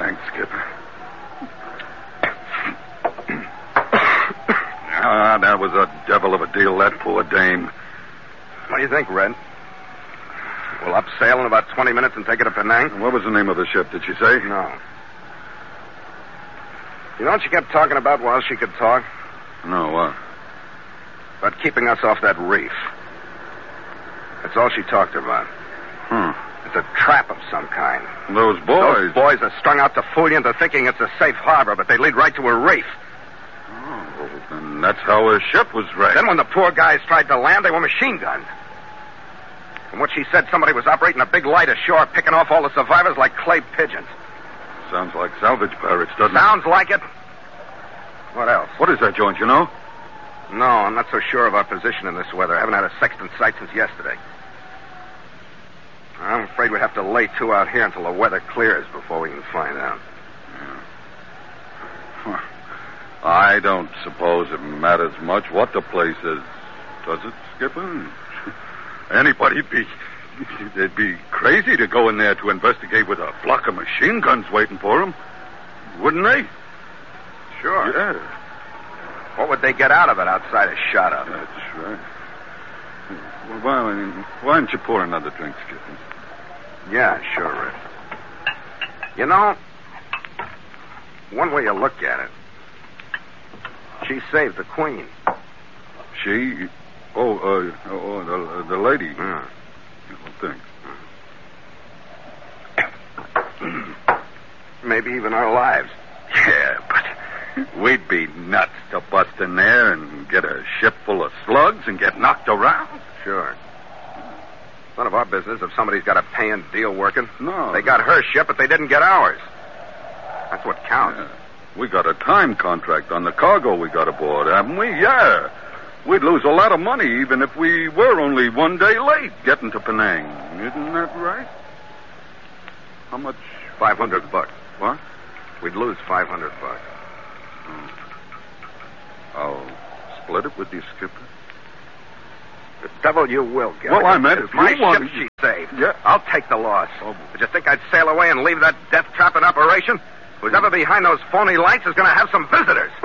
Thanks, Skipper. That was a devil of a deal, that poor dame. What do you think, Red? We'll up sail in about 20 minutes and take it to Penang? What was the name of the ship, did she say? No. You know what she kept talking about while she could talk? No, what? About keeping us off that reef. That's all she talked about. It's a trap of some kind. Those boys. Those boys are strung out to fool you into thinking it's a safe harbor, but they lead right to a reef. Oh, well, then that's how her ship was wrecked. Then when the poor guys tried to land, they were machine gunned. From what she said, somebody was operating a big light ashore, picking off all the survivors like clay pigeons. Sounds like salvage pirates, doesn't it? Sounds like it. What else? What is that, Jones, you know? No, I'm not so sure of our position in this weather. I haven't had a sextant sight since yesterday. I'm afraid we have to lay to out here until the weather clears before we can find out. Yeah. I don't suppose it matters much what the place is, does it, Skipper? They'd be crazy to go in there to investigate with a flock of machine guns waiting for them, wouldn't they? Sure. Yeah. What would they get out of it outside a shot of? That's right. Well, why don't you pour another drink, Skipper? Yeah, sure, Red. You know, one way you look at it, she saved the Queen. She? The lady. Yeah. Well, thanks. Maybe even our lives. Yeah, but we'd be nuts to bust in there and get a ship full of slugs and get knocked around. Sure. It's none of our business if somebody's got a paying deal working. No. They got her ship, but they didn't get ours. That's what counts. Yeah. We got a time contract on the cargo we got aboard, haven't we? Yeah. We'd lose a lot of money even if we were only one day late getting to Penang. Isn't that right? How much? $500. What? We'd lose $500. I'll split it with you, Skipper. The devil you will, Gary. Well, I meant it's if my you want... ship she saved. Yeah. I'll take the loss. Oh. Did you think I'd sail away and leave that death trap in operation? Who's ever behind those phony lights is going to have some visitors.